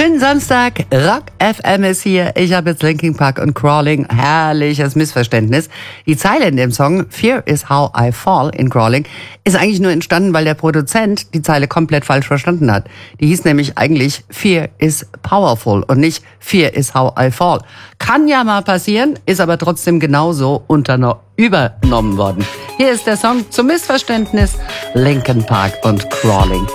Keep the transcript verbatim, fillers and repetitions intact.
Schönen Samstag, Rock F M ist hier. Ich habe jetzt Linkin Park und Crawling. Herrliches Missverständnis. Die Zeile in dem Song, Fear is how I fall in Crawling, ist eigentlich nur entstanden, weil der Produzent die Zeile komplett falsch verstanden hat. Die hieß nämlich eigentlich Fear is powerful und nicht Fear is how I fall. Kann ja mal passieren, ist aber trotzdem genauso unter übernommen worden. Hier ist der Song zum Missverständnis, Linkin Park und Crawling.